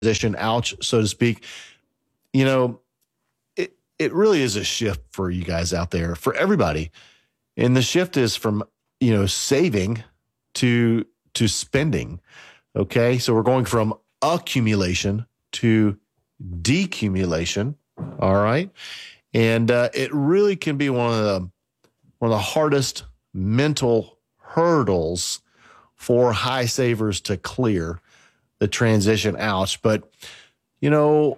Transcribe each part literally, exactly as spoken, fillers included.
transition, ouch, so to speak. You know, it, it really is a shift for you guys out there, for everybody. And the shift is from, you know, saving to, to spending. Okay. So we're going from accumulation to decumulation. All right. And uh, it really can be one of the, one of the hardest mental hurdles for high savers to clear, the transition out. But, you know,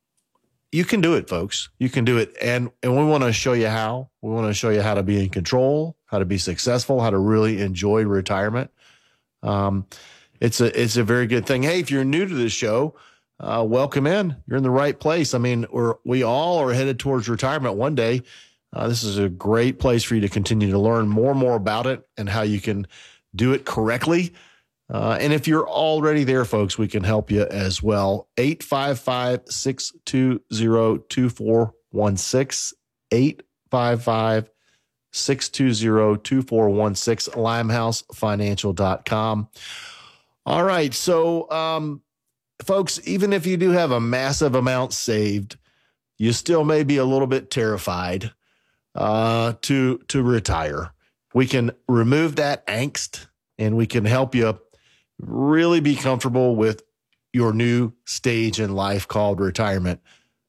you can do it, folks. You can do it. And, and we want to show you how. We want to show you how to be in control, how to be successful, how to really enjoy retirement. Um, it's a, it's a very good thing. Hey, if you're new to this show, uh, welcome in. You're in the right place. I mean, we're, we all are headed towards retirement one day. Uh, this is a great place for you to continue to learn more and more about it and how you can do it correctly. Uh, and if you're already there, folks, we can help you as well. eight five five, six two zero, two four one six, eight five five, six two zero, two four one six, limehouse financial dot com. All right. So, um, folks, even if you do have a massive amount saved, you still may be a little bit terrified uh, to, to retire. We can remove that angst and we can help you really be comfortable with your new stage in life called retirement.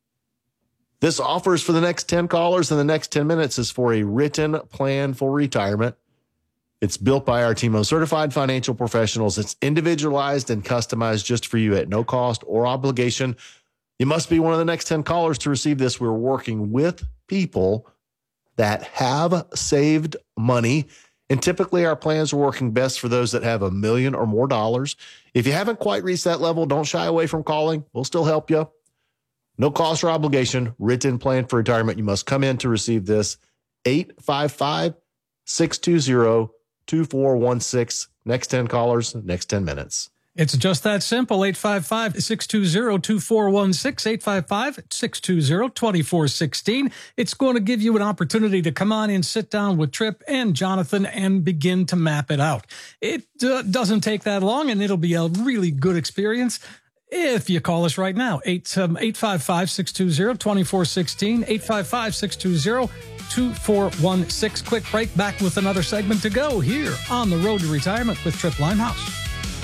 This offers for the next ten callers in the next ten minutes is for a written plan for retirement. It's built by our team of certified financial professionals. It's individualized and customized just for you at no cost or obligation. You must be one of the next ten callers to receive this. We're working with people that have saved money. And typically our plans are working best for those that have a million or more dollars. If you haven't quite reached that level, don't shy away from calling. We'll still help you. No cost or obligation, written plan for retirement. You must come in to receive this. eight five five, six two zero, two four one six. Next ten callers, next ten minutes. It's just that simple. eight five five, six two zero, two four one six, eight five five, six two zero, two four one six. It's going to give you an opportunity to come on and sit down with Tripp and Jonathan and begin to map it out. It uh, doesn't take that long, and it'll be a really good experience if you call us right now. eight five five, six two zero, two four one six, eight five five, six two zero, two four one six. Quick break, back with another segment to go here on The Road to Retirement with Tripp Limehouse.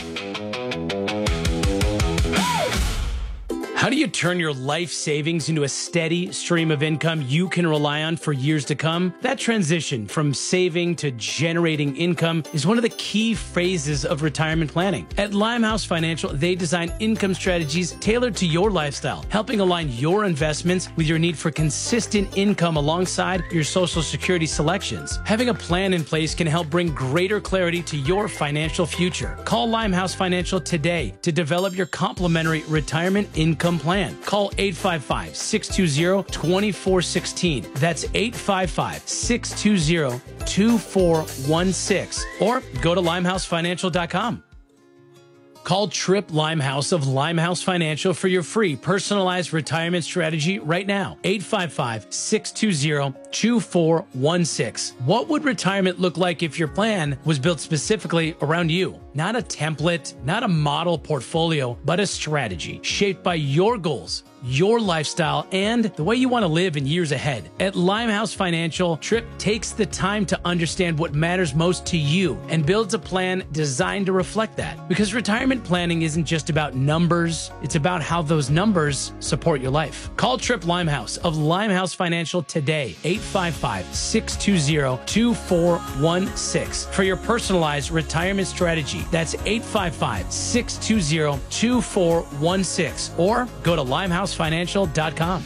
How do you turn your life savings into a steady stream of income you can rely on for years to come? That transition from saving to generating income is one of the key phases of retirement planning. At Limehouse Financial, they design income strategies tailored to your lifestyle, helping align your investments with your need for consistent income alongside your Social Security selections. Having a plan in place can help bring greater clarity to your financial future. Call Limehouse Financial today to develop your complimentary retirement income plan. Call eight five five, six two zero, two four one six. That's eight five five, six two zero, two four one six. Or go to limehouse financial dot com. Call Tripp Limehouse of Limehouse Financial for your free personalized retirement strategy right now. eight five five, six two zero, two four one six. What would retirement look like if your plan was built specifically around you? Not a template, not a model portfolio, but a strategy shaped by your goals, your lifestyle, and the way you want to live in years ahead. At Limehouse Financial, Tripp takes the time to understand what matters most to you and builds a plan designed to reflect that. Because retirement planning isn't just about numbers, it's about how those numbers support your life. Call Tripp Limehouse of Limehouse Financial today, eight five five, six two zero, two four one six, for your personalized retirement strategy. That's eight five five, six two zero, two four one six, or go to limehouse financial dot com.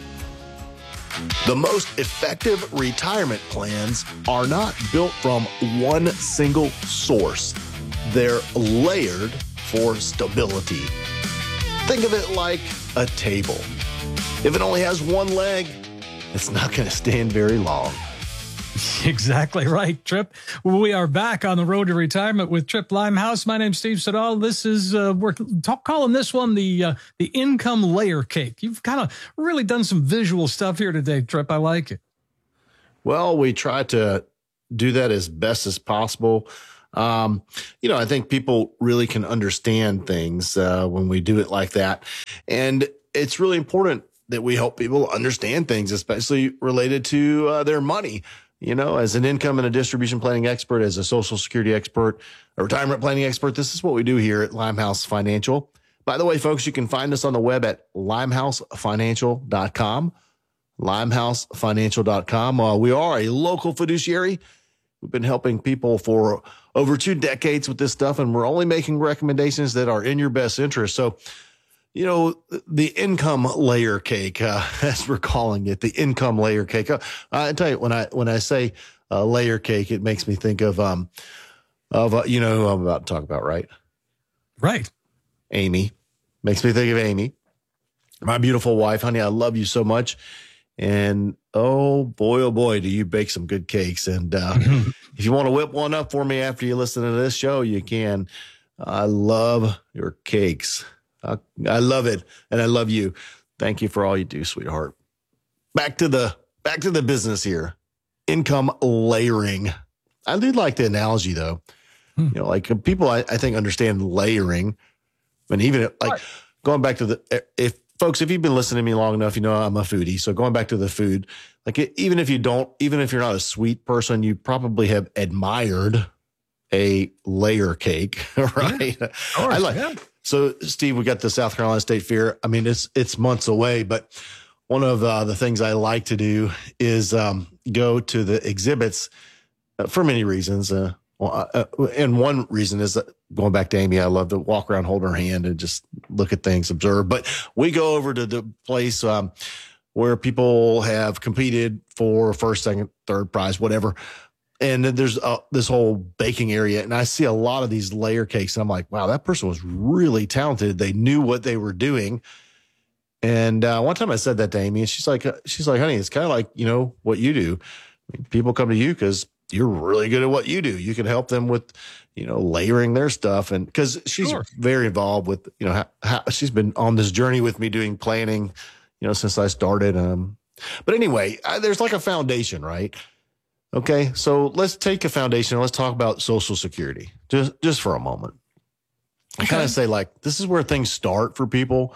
The most effective retirement plans are not built from one single source. They're layered for stability. Think of it like a table. If it only has one leg, it's not going to stand very long. Exactly right, Tripp. We are back on The Road to Retirement with Tripp Limehouse. My name's Steve Siddall. This is, uh, we're talk, calling this one the uh, the income layer cake. You've kind of really done some visual stuff here today, Tripp. I like it. Well, we try to do that as best as possible. Um, you know, I think people really can understand things uh, when we do it like that. And it's really important that we help people understand things, especially related to uh, their money. You know, as an income and a distribution planning expert, as a social security expert, a retirement planning expert, this is what we do here at Limehouse Financial. By the way, folks, you can find us on the web at limehouse financial dot com, limehouse financial dot com. Uh, we are a local fiduciary. We've been helping people for over two decades with this stuff, and we're only making recommendations that are in your best interest. So, you know, the income layer cake, uh, as we're calling it, the income layer cake. Uh, I tell you, when I when I say uh, layer cake, it makes me think of um of uh, you know who I'm about to talk about, right? Right. Amy. Makes me think of Amy, my beautiful wife. Honey, I love you so much. And oh boy, oh boy, do you bake some good cakes. And uh, if you want to whip one up for me after you listen to this show, you can. I love your cakes. I, I love it. And I love you. Thank you for all you do, sweetheart. Back to the, back to the business here. Income layering. I do like the analogy though. Hmm. You know, like people, I, I think understand layering. And even like right. going back to the, if folks, if you've been listening to me long enough, you know, I'm a foodie. So going back to the food, like it, even if you don't, even if you're not a sweet person, you probably have admired a layer cake, right? Yeah, course, I like, yeah. So Steve, we got the South Carolina State Fair. I mean, it's, it's months away, but one of uh, the things I like to do is um, go to the exhibits uh, for many reasons. Uh, Well, uh, and one reason is that going back to Amy, I love to walk around, hold her hand and just look at things, observe. But we go over to the place um, where people have competed for first, second, third prize, whatever. And then there's uh, this whole baking area. And I see a lot of these layer cakes. And I'm like, wow, that person was really talented. They knew what they were doing. And uh, one time I said that to Amy, and she's like, uh, she's like, honey, it's kind of like, you know, what you do. I mean, people come to you because you're really good at what you do. You can help them with, you know, layering their stuff. And because she's sure. very involved with, you know, how, how she's been on this journey with me doing planning, you know, since I started. Um, but anyway, I, there's like a foundation, right? Okay. So let's take a foundation. Let's talk about Social Security just, just for a moment. I kind of say like, this is where things start for people.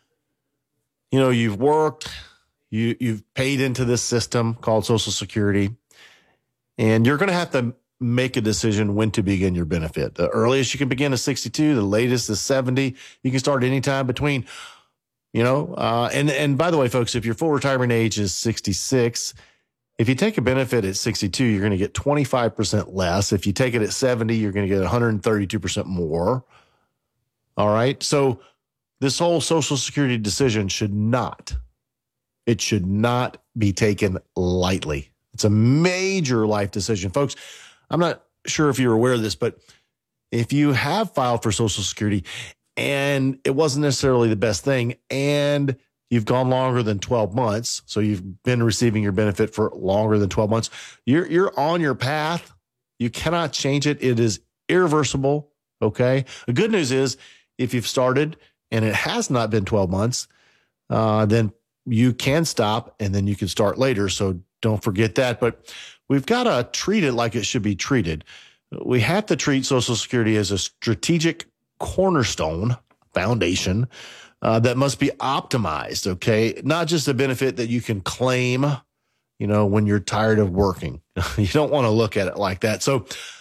You know, you've worked, you, you've paid into this system called Social Security. And you're going to have to make a decision when to begin your benefit. The earliest you can begin is sixty-two. The latest is seventy. You can start anytime between, you know, uh, and, and by the way, folks, if your full retirement age is sixty-six, if you take a benefit at sixty-two, you're going to get twenty-five percent less. If you take it at seventy, you're going to get one hundred thirty-two percent more. All right. So this whole Social Security decision should not, it should not be taken lightly. It's a major life decision. Folks, I'm not sure if you're aware of this, but if you have filed for Social Security and it wasn't necessarily the best thing and you've gone longer than twelve months, so you've been receiving your benefit for longer than twelve months, you're, you're on your path. You cannot change it. It is irreversible, okay? The good news is if you've started and it has not been twelve months, uh, then you can stop and then you can start later. So don't forget that, but we've got to treat it like it should be treated. We have to treat Social Security as a strategic cornerstone foundation uh, that must be optimized, okay? Not just a benefit that you can claim, you know, when you're tired of working. You don't want to look at it like that. So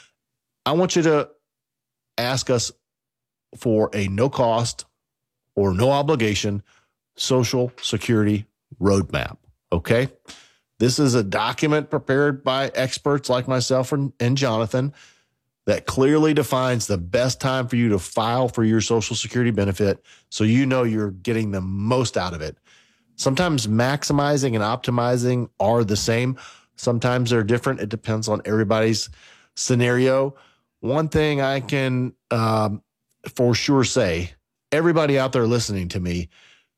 I want you to ask us for a no cost or no obligation Social Security roadmap, okay? This is a document prepared by experts like myself and, and Jonathan that clearly defines the best time for you to file for your Social Security benefit so you know you're getting the most out of it. Sometimes maximizing and optimizing are the same. Sometimes they're different. It depends on everybody's scenario. One thing I can um, for sure say, everybody out there listening to me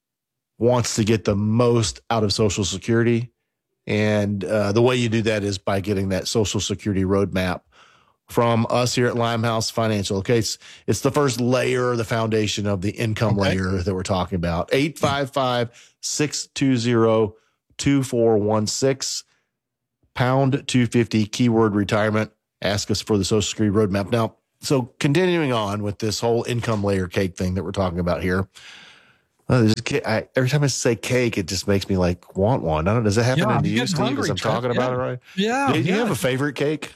wants to get the most out of Social Security. And uh, the way you do that is by getting that Social Security roadmap from us here at Limehouse Financial. Okay, it's, it's the first layer, the foundation of the income okay. layer that we're talking about. eight five five, six two zero, two four one six, pound two fifty, keyword retirement. ask us for the Social Security roadmap. Now, so continuing on with this whole income layer cake thing that we're talking about here. Uh, there's a ca- I, every time I say cake, it just makes me like want one. I don't. Does that happen Yeah, to I'm you, getting Steve? hungry, As I'm Trip. talking Yeah. about it, right? Yeah. Do, do yeah. you have a favorite cake?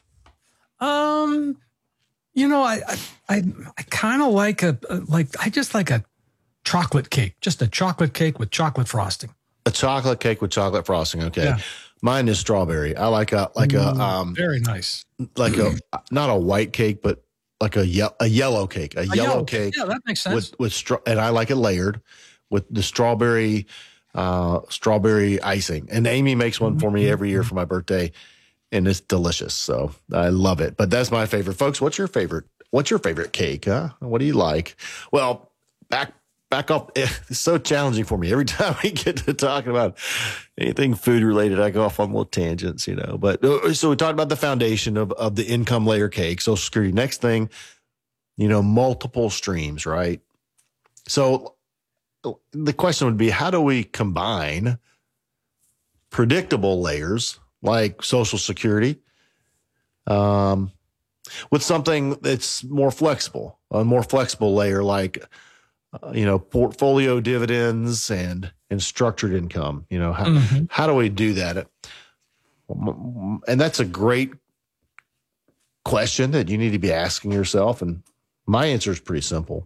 Um, you know, I I I, I kind of like a, a like I just like a chocolate cake, just a chocolate cake with chocolate frosting. A chocolate cake with chocolate frosting. Okay, Yeah. mine is strawberry. I like a like a um Very nice. like a not a white cake, but like a ye- a yellow cake, a, A yellow cake. Yeah, that makes sense. with with straw, and I like it layered with the strawberry uh strawberry icing. And Amy makes one for me every year for my birthday, and it's delicious. So I love it. But that's my favorite. Folks, what's your favorite? What's your favorite cake, huh? What do you like? Well, back back up. It's so challenging for me. Every time we get to talking about anything food related, I go off on little tangents, you know. But uh, so we talked about the foundation of, of the income layer cake, Social Security. Next thing, you know, multiple streams, right? So the question would be, how do we combine predictable layers like Social Security um, with something that's more flexible, a more flexible layer like, uh, you know, portfolio dividends and, and structured income? You know, how, Mhm. how do we do that? And that's a great question that you need to be asking yourself. And my answer is pretty simple.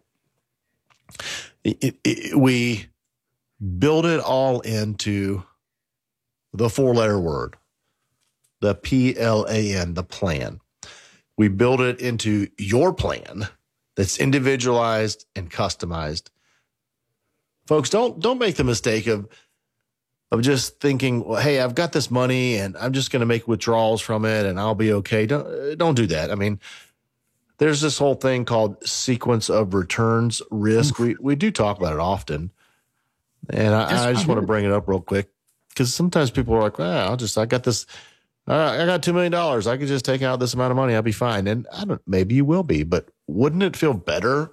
It, it, it, we build it all into the four-letter word, the P L A N, the plan. We build it into your plan that's individualized and customized. Folks, don't don't make the mistake of of just thinking, well, hey, I've got this money and I'm just going to make withdrawals from it and I'll be okay. Don't don't do that. I mean, there's this whole thing called sequence of returns risk. We we do talk about it often. And I, Yes, I just I want to do. bring it up real quick because sometimes people are like, well, I'll just, I got this, all right, I got two million dollars. I could just take out this amount of money. I'll be fine. And I don't, maybe you will be, but wouldn't it feel better?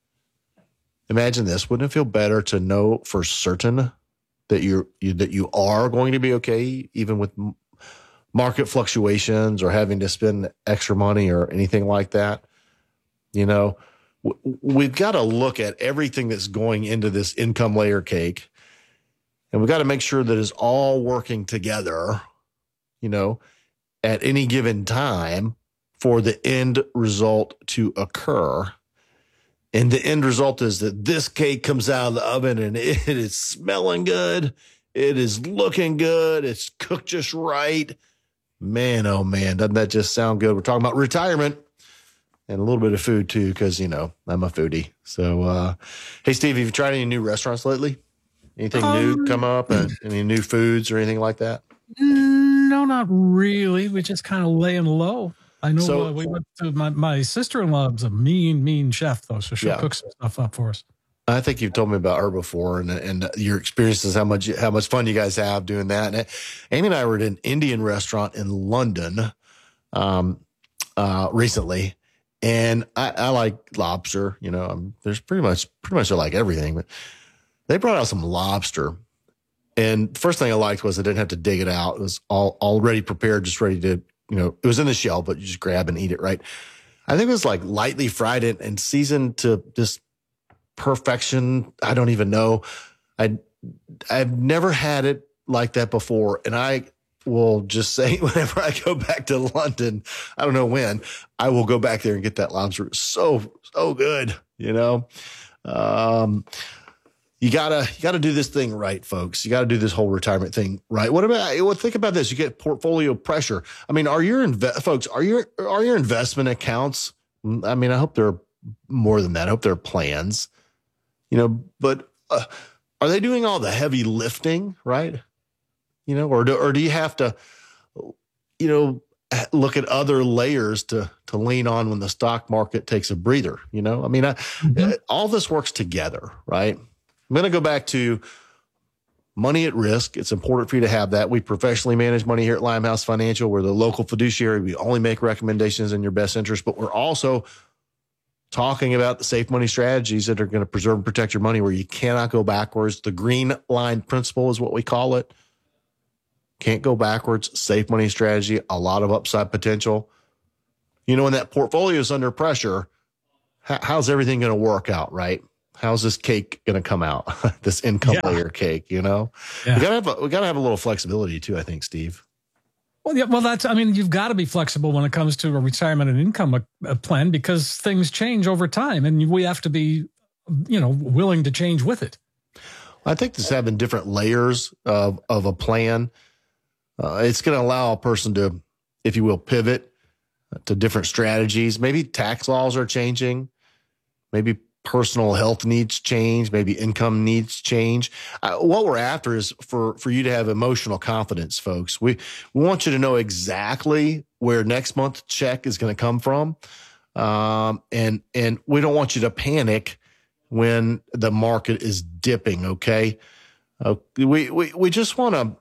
Imagine this. Wouldn't it feel better to know for certain that you're, you, that you are going to be okay, even with m- market fluctuations or having to spend extra money or anything like that? You know, w- we've got to look at everything that's going into this income layer cake, and we've got to make sure that it's all working together, you know, at any given time for the end result to occur. And the end result is that this cake comes out of the oven and it is smelling good. It is looking good. It's cooked just right. Man, oh man, doesn't that just sound good? We're talking about retirement. And a little bit of food too, because, you know, I'm a foodie. So, uh, hey, Steve, have you tried any new restaurants lately? Anything Um, new come up? And any new foods or anything like that? No, not really. We're just kind of laying low. I know So- uh, we went to my, my sister-in-law's a mean, mean chef, though, so she'll Yeah. cook some stuff up for us. I think you've told me about her before, and and your experiences, how much how much fun you guys have doing that. And Amy and I were at an Indian restaurant in London um, uh, recently, and I, I like lobster. You know, um, there's pretty much pretty much I like everything, but they brought out some lobster. And the first thing I liked was I didn't have to dig it out. It was all already prepared, just ready to, you know, it was in the shell, but you just grab and eat it, right? I think it was like lightly fried and, and seasoned to just perfection. I don't even know. I I've never had it like that before, and I will just say whenever I go back to London, I don't know when, I will go back there and get that lobster. It's so so good, you know. Um, you gotta you gotta do this thing right, folks. You gotta do this whole retirement thing right. What about? Well, think about this. You get portfolio pressure. I mean, are your inve- folks? Are your are your investment accounts? I mean, I hope they're more than that. I hope they're plans. You know, but uh, are they doing all the heavy lifting, right? You know, or do, or do you have to, you know, look at other layers to to lean on when the stock market takes a breather? You know, I mean, I, Mhm. all this works together, right? I'm going to go back to money at risk. It's important for you to have that. We professionally manage money here at Limehouse Financial. We're the local fiduciary. We only make recommendations in your best interest, but we're also talking about the safe money strategies that are going to preserve and protect your money where you cannot go backwards. The green line principle is what we call it. Can't go backwards. Safe money strategy, a lot of upside potential. you know, when that portfolio is under pressure, how, how's everything going to work out, right? How's this cake going to come out? This income Yeah. layer cake, you know? Yeah. We gotta have a, we gotta have a little flexibility too, I think, Steve. Well, yeah, well, that's, I mean, you've got to be flexible when it comes to a retirement and income uh, uh, plan because things change over time and we have to be, you know, willing to change with it. I think just having different layers of, of a plan, uh, it's going to allow a person to, if you will, pivot to different strategies. Maybe tax laws are changing. Maybe personal health needs change. Maybe income needs change. Uh, what we're after is for, for you to have emotional confidence, folks. We, we want you to know exactly where next month's check is going to come from. Um, and, and we don't want you to panic when the market is dipping. Okay. Uh, we, we, we just want to,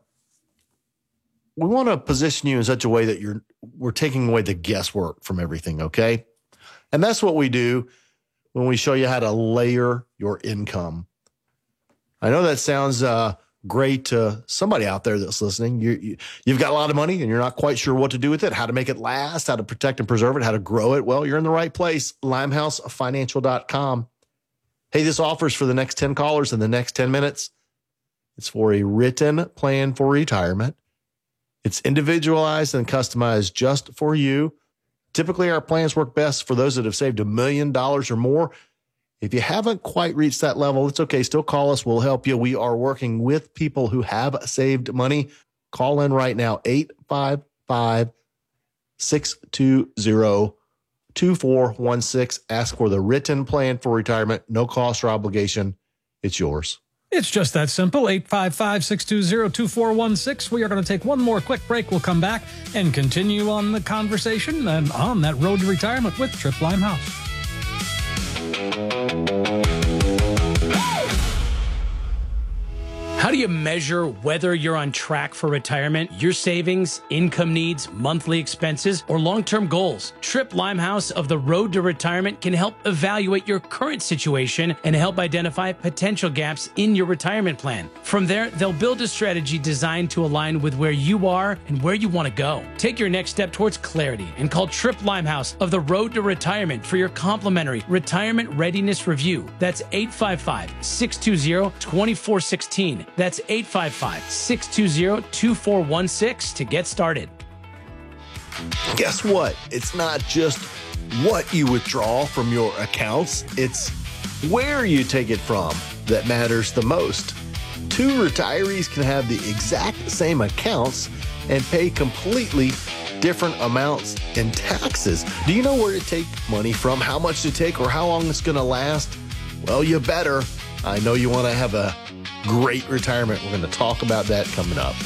we want to position you in such a way that you're, we're taking away the guesswork from everything. Okay. And that's what we do when we show you how to layer your income. I know that sounds uh, great to somebody out there that's listening. You, you, you've got a lot of money and you're not quite sure what to do with it, how to make it last, how to protect and preserve it, how to grow it. Well, you're in the right place, limehouse financial dot com. Hey, this offer's for the next ten callers in the next ten minutes. It's for a written plan for retirement. It's individualized and customized just for you. Typically, our plans work best for those that have saved a million dollars or more. If you haven't quite reached that level, it's okay. Still call us. We'll help you. We are working with people who have saved money. Call in right now, eight five five, six two zero, two four one six. Ask for the written plan for retirement. No cost or obligation. It's yours. It's just that simple. eight five five, six two zero, two four one six. We are going to take one more quick break. We'll come back and continue on the conversation and on that road to retirement with Trip Limehouse. How do you measure whether you're on track for retirement, your savings, income needs, monthly expenses, or long-term goals? Trip Limehouse of the Road to Retirement can help evaluate your current situation and help identify potential gaps in your retirement plan. From there, they'll build a strategy designed to align with where you are and where you want to go. Take your next step towards clarity and call Trip Limehouse of the Road to Retirement for your complimentary retirement readiness review. That's eight five five, six two zero, two four one six. That's eight five five, six two zero, two four one six to get started. Guess what? It's not just what you withdraw from your accounts, it's where you take it from that matters the most. Two retirees can have the exact same accounts and pay completely different amounts in taxes. Do you know where to take money from, how much to take, or how long it's going to last? Well, you better. I know you want to have a great retirement. We're going to talk about that coming up.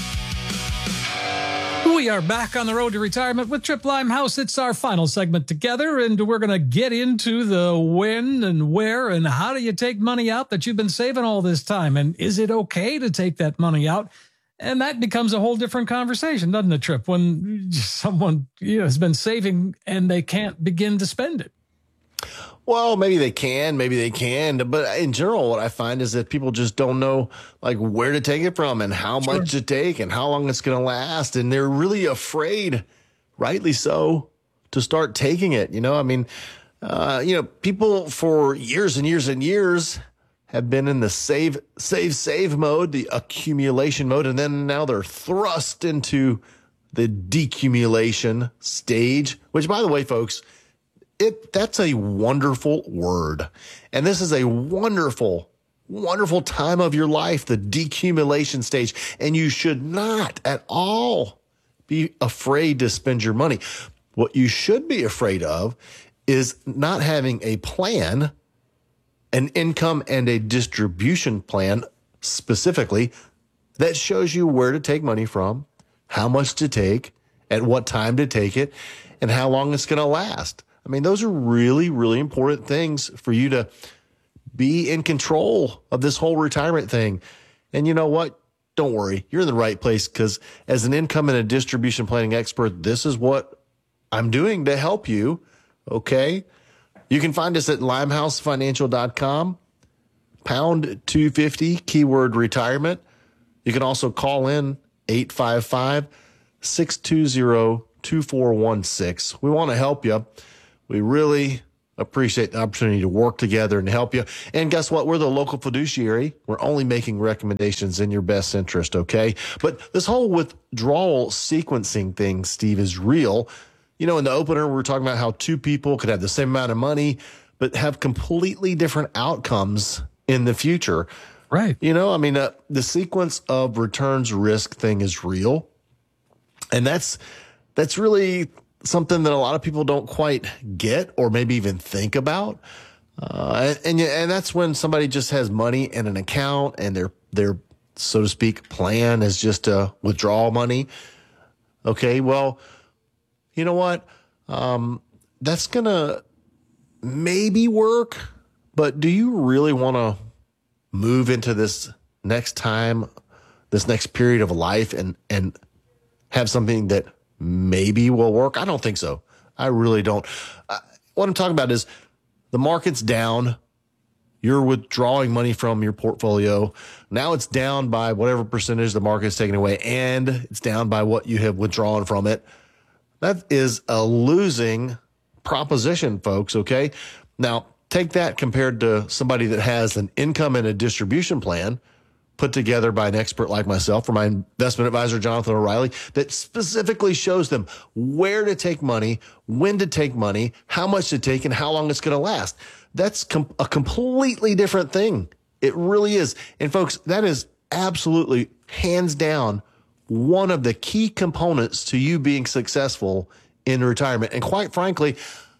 We are back on the road to retirement with Trip Limehouse. It's our final segment together, and we're going to get into the when and where and how do you take money out that you've been saving all this time, and is it okay to take that money out? And that becomes a whole different conversation, doesn't it, Trip, when someone, you know, has been saving and they can't begin to spend it? Well, maybe they can, maybe they can. But in general, what I find is that people just don't know like where to take it from and how Sure. much to take and how long it's going to last. And they're really afraid, rightly so, to start taking it. You know, I mean, uh, you know, people for years and years and years have been in the save, save, save mode, the accumulation mode. And then now they're thrust into the decumulation stage, which, by the way, folks, It that's a wonderful word. And this is a wonderful, wonderful time of your life, the decumulation stage. And you should not at all be afraid to spend your money. What you should be afraid of is not having a plan, an income and a distribution plan specifically that shows you where to take money from, how much to take, at what time to take it, and how long it's going to last. I mean, those are really, really important things for you to be in control of this whole retirement thing. And you know what? Don't worry. You're in the right place because as an income and a distribution planning expert, this is what I'm doing to help you. Okay. You can find us at limehouse financial dot com, pound two fifty, keyword retirement. You can also call in eight five five, six two zero, two four one six. We want to help you. We really appreciate the opportunity to work together and help you. And guess what? We're the local fiduciary. We're only making recommendations in your best interest, okay? But this whole withdrawal sequencing thing, Steve, is real. You know, in the opener, we were talking about how two people could have the same amount of money, but have completely different outcomes in the future. Right. You know, I mean, uh, the sequence of returns risk thing is real. And that's, that's really something that a lot of people don't quite get or maybe even think about. Uh, and, and, and that's when somebody just has money in an account and their, their, so to speak, plan is just to withdraw money. Okay. Well, you know what? Um, that's going to maybe work, but do you really want to move into this next time, this next period of life and, and have something that maybe will work? I don't think so. I really don't. Uh, what I'm talking about is the market's down. You're withdrawing money from your portfolio. Now it's down by whatever percentage the market's taken away, and it's down by what you have withdrawn from it. That is a losing proposition, folks, okay? Now, take that compared to somebody that has an income and a distribution plan put together by an expert like myself or my investment advisor, Jonathan O'Reilly, that specifically shows them where to take money, when to take money, how much to take, and how long it's going to last. That's com- a completely different thing. It really is. And folks, that is absolutely hands down one of the key components to you being successful in retirement. And quite frankly,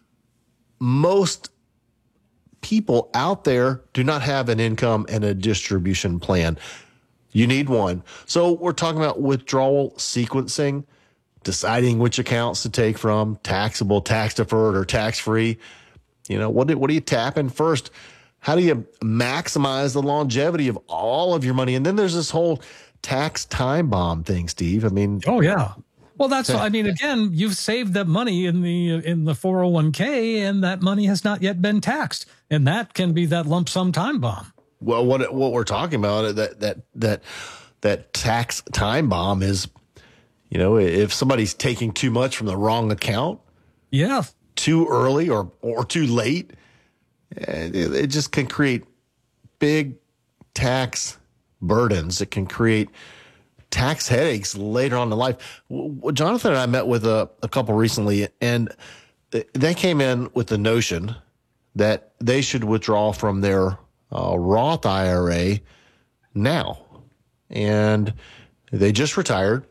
most people out there do not have an income and a distribution plan. You need one. So we're talking about withdrawal sequencing, deciding which accounts to take from, taxable, tax deferred, or tax free. You know, what do, what do you tap in first? How do you maximize the longevity of all of your money? And then there's this whole tax time bomb thing, Steve. I mean, oh yeah. Well, that's, I mean, again, you've saved that money in the, in the four oh one k and that money has not yet been taxed. And that can be that lump sum time bomb. Well, what, what we're talking about, that, that, that, that tax time bomb is, you know, if somebody's taking too much from the wrong account, yeah, too early or, or too late, it, it just can create big tax burdens. It can create tax headaches later on in life. Jonathan and I met with a, a couple recently, and they came in with the notion that they should withdraw from their uh, Roth I R A now. And they just retired,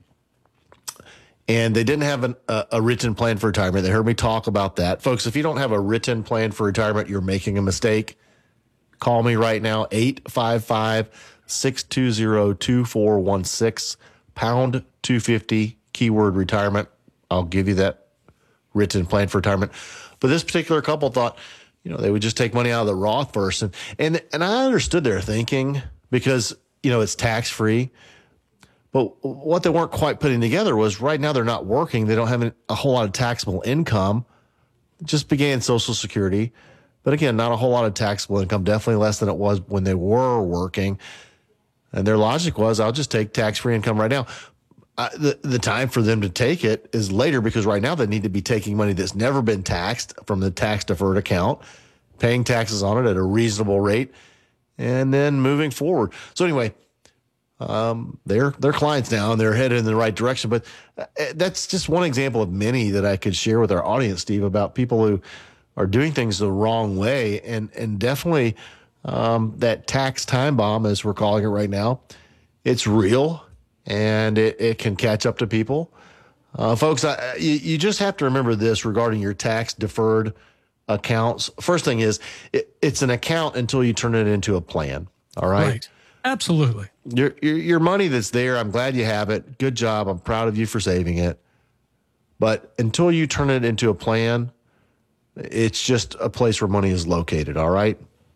and they didn't have an, a, a written plan for retirement. They heard me talk about that. Folks, if you don't have a written plan for retirement, you're making a mistake. Call me right now, eight five five, six two zero, two four one six, pound two fifty, keyword retirement. I'll give you that written plan for retirement. But this particular couple thought, you know, they would just take money out of the Roth first. And, and, and I understood their thinking because, you know, it's tax free. But what they weren't quite putting together was right now they're not working. They don't have a whole lot of taxable income. Just began Social Security. But again, not a whole lot of taxable income, definitely less than it was when they were working. And their logic was, I'll just take tax-free income right now. Uh, the, the time for them to take it is later because right now they need to be taking money that's never been taxed from the tax-deferred account, paying taxes on it at a reasonable rate, and then moving forward. So anyway, um, they're, they're clients now and they're headed in the right direction. But that's just one example of many that I could share with our audience, Steve, about people who are doing things the wrong way. And, and definitely um, that tax time bomb, as we're calling it right now, it's real and it, it can catch up to people. Uh, folks, I, you, you just have to remember this regarding your tax deferred accounts. First thing is it, it's an account until you turn it into a plan. All right. Right. Absolutely. Your, your, your money that's there, I'm glad you have it. Good job. I'm proud of you for saving it. But until you turn it into a plan, it's just a place where money is located, all right?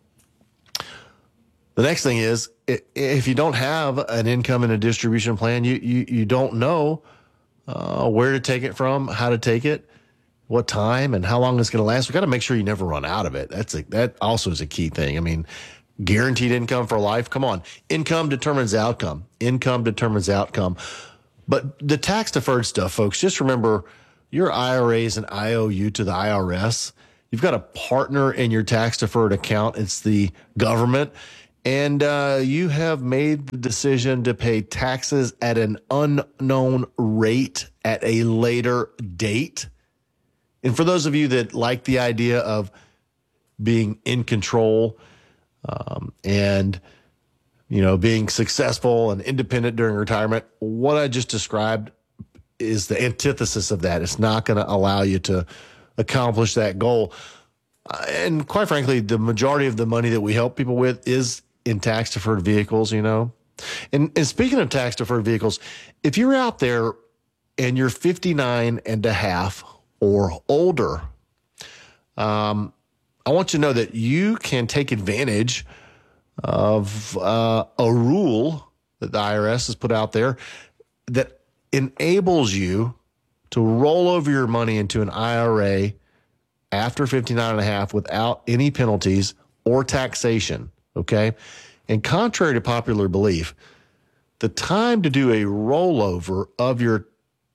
The next thing is, if you don't have an income and a distribution plan, you you, you don't know uh, where to take it from, how to take it, what time, and how long it's going to last. We've got to make sure you never run out of it. That's a, that also is a key thing. I mean, guaranteed income for life. Come on. Income determines outcome. Income determines outcome. But the tax deferred stuff, folks, just remember your I R A is an I O U to the I R S. You've got a partner in your tax deferred account. It's the government. And uh, you have made the decision to pay taxes at an unknown rate at a later date. And for those of you that like the idea of being in control um, and you know, being successful and independent during retirement, what I just described is the antithesis of that. It's not going to allow you to accomplish that goal. Uh, and quite frankly, the majority of the money that we help people with is in tax-deferred vehicles, you know. And, and speaking of tax-deferred vehicles, if you're out there and you're fifty-nine and a half or older, um, I want you to know that you can take advantage of uh, a rule that the I R S has put out there that enables you to roll over your money into an I R A after fifty-nine and a half without any penalties or taxation, okay? And contrary to popular belief, the time to do a rollover of your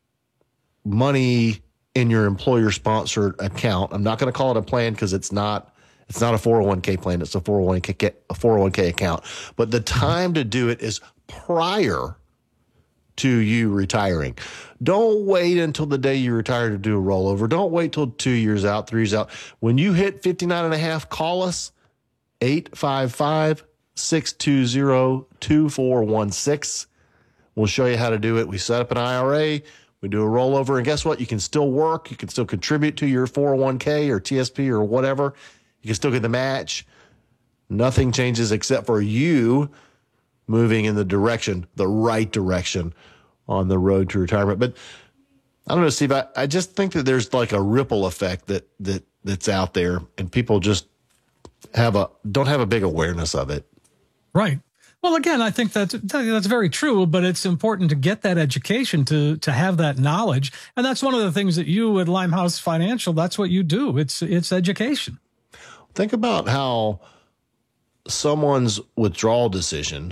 money in your employer-sponsored account, I'm not going to call it a plan because it's not It's not a four oh one k plan. It's a four oh one k, a four oh one k account. But the time to do it is prior to you retiring. Don't wait until the day you retire to do a rollover. Don't wait till two years out, three years out. When you hit fifty-nine and a half, call us eight five five, six two zero, two four one six. We'll show you how to do it. We set up an I R A. We do a rollover. And guess what? You can still work. You can still contribute to your four oh one k or T S P or whatever. You can still get the match. Nothing changes except for you moving in the direction, the right direction on the road to retirement. But I don't know, Steve, I, I just think that there's like a ripple effect that, that that's out there and people just have a, don't have a big awareness of it. Right. Well, again, I think that's, that's very true, but it's important to get that education, to, to have that knowledge. And that's one of the things that you at Limehouse Financial, that's what you do. It's, it's education. Think about how someone's withdrawal decision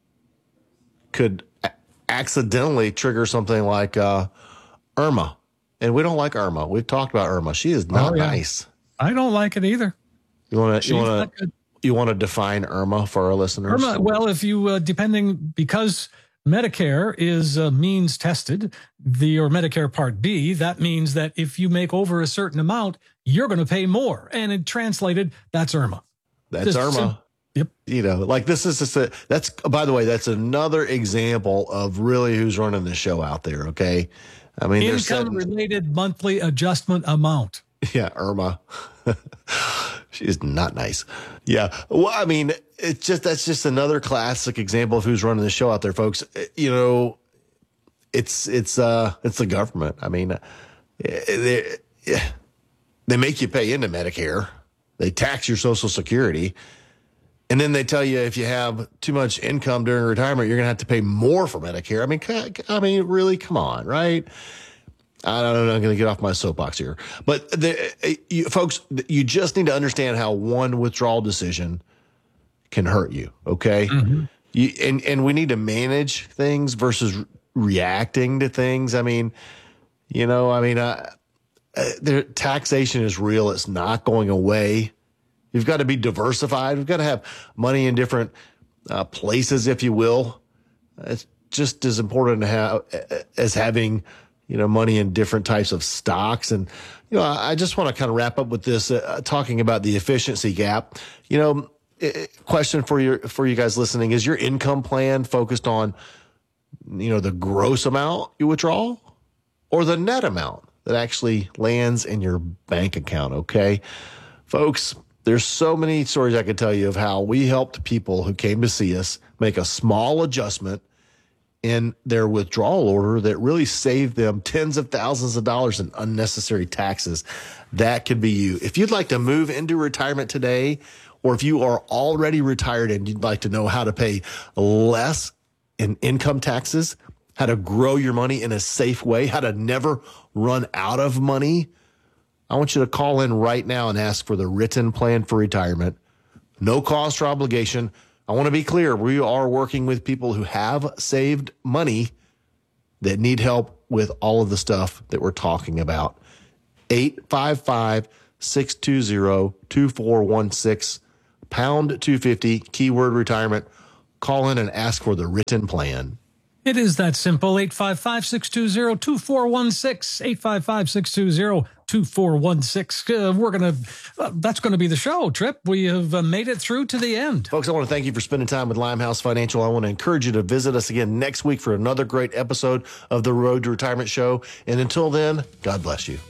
could a- accidentally trigger something like uh, Irma. And we don't like Irma. We've talked about Irma. She is not oh, yeah. nice. I don't like it either. You want to you want to you want to define Irma for our listeners? Irma, well, if you uh, depending because Medicare is uh, means tested, the or Medicare Part B, that means that if you make over a certain amount, you're going to pay more. And it translated, that's Irma. That's Just Irma. sim- Yep. You know, like this is just a, that's, by the way, that's another example of really who's running the show out there. Okay. I mean, income related monthly adjustment amount. Yeah. Irma. She's not nice. Yeah. Well, I mean, it's just, that's just another classic example of who's running the show out there, folks. You know, it's, it's, uh, it's the government. I mean, they, they make you pay into Medicare. They tax your Social Security. And then they tell you if you have too much income during retirement, you're going to have to pay more for Medicare. I mean, I mean, really, come on, right? I don't know. I'm going to get off my soapbox here. But the, you, folks, you just need to understand how one withdrawal decision can hurt you, okay? Mm-hmm. You, and, and we need to manage things versus reacting to things. I mean, you know, I mean, uh, uh, the taxation is real. It's not going away. You've got to be diversified. We've got to have money in different uh, places, if you will. It's just as important to have as having, you know, money in different types of stocks. And, you know, I just want to kind of wrap up with this, uh, talking about the efficiency gap. You know, question for your, for you guys listening, is your income plan focused on, you know, the gross amount you withdraw or the net amount that actually lands in your bank account? Okay, folks, there's so many stories I could tell you of how we helped people who came to see us make a small adjustment in their withdrawal order that really saved them tens of thousands of dollars in unnecessary taxes. That could be you. If you'd like to move into retirement today, or if you are already retired and you'd like to know how to pay less in income taxes, how to grow your money in a safe way, how to never run out of money, I want you to call in right now and ask for the written plan for retirement. No cost or obligation. I want to be clear. We are working with people who have saved money that need help with all of the stuff that we're talking about. eight five five, six two zero, two four one six, pound two fifty, keyword retirement. Call in and ask for the written plan. It is that simple. eight five five, six two zero, two four one six, eight five five, six two zero, two four one six. Uh, we're going to, uh, that's going to be the show, Trip. We have uh, made it through to the end. Folks, I want to thank you for spending time with Limehouse Financial. I want to encourage you to visit us again next week for another great episode of the Road to Retirement Show. And until then, God bless you.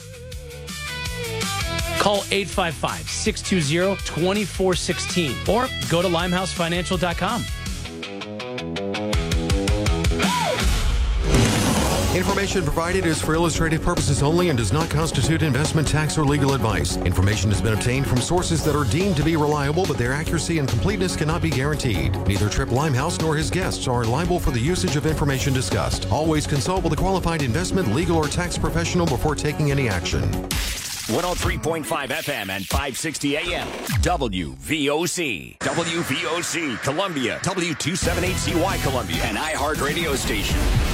Call eight five five, six two zero, two four one six or go to limehouse financial dot com. Information provided is for illustrative purposes only and does not constitute investment, tax, or legal advice. Information has been obtained from sources that are deemed to be reliable, but their accuracy and completeness cannot be guaranteed. Neither Trip Limehouse nor his guests are liable for the usage of information discussed. Always consult with a qualified investment, legal, or tax professional before taking any action. one oh three point five F M and five sixty A M. W V O C. W V O C Columbia. W two seventy-eight C Y Columbia. An iHeart radio station.